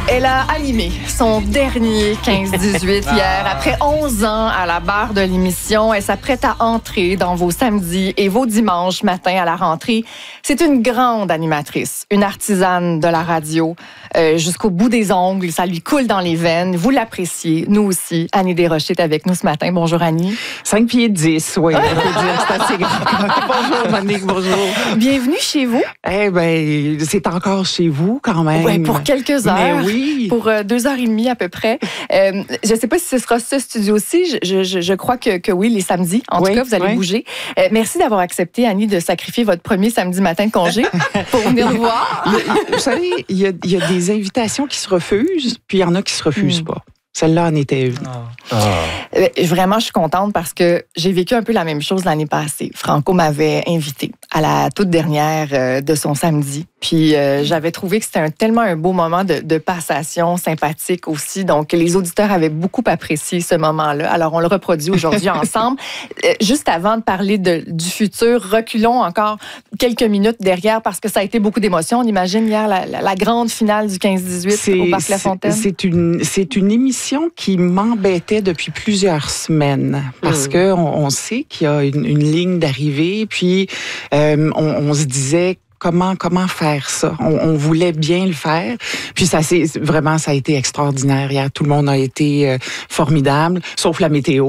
Elle a animé son dernier 15-18 hier. Après 11 ans à la barre de l'émission, elle s'apprête à entrer dans vos samedis et vos dimanches matins à la rentrée. C'est une grande animatrice, une artisane de la radio. Jusqu'au bout des ongles, ça lui coule dans les veines. Vous l'appréciez, nous aussi. Annie Desrochers est avec nous ce matin. Bonjour Annie. 5 pieds 10, oui, on peut dire, c'est assez grand. Bonjour Monique, bonjour. Bienvenue chez vous. Eh bien, c'est encore chez vous quand même. Oui, pour quelques heures. Mais oui. Pour 2h30 à peu près. Je ne sais pas si ce sera ce studio-ci. Je crois que oui, les samedis. En tout cas, vous allez bouger. Merci d'avoir accepté, Annie, de sacrifier votre premier samedi matin de congé pour venir nous voir. Vous savez, il y a des invitations qui se refusent, puis il y en a qui se refusent pas. Celle-là en était une. Vraiment, je suis contente parce que j'ai vécu un peu la même chose l'année passée. Franco m'avait invitée à la toute dernière de son samedi. Puis j'avais trouvé que c'était tellement un beau moment de passation sympathique aussi. Donc, les auditeurs avaient beaucoup apprécié ce moment-là. Alors, on le reproduit aujourd'hui ensemble. Juste avant de parler du futur, reculons encore quelques minutes derrière parce que ça a été beaucoup d'émotions. On imagine hier la grande finale du 15-18 au Parc La Fontaine. C'est une émission qui m'embêtait depuis plusieurs semaines parce que on sait qu'il y a une ligne d'arrivée, puis on se disait comment faire ça. On voulait bien le faire, puis ça a été extraordinaire hier. Tout le monde a été formidable, sauf la météo.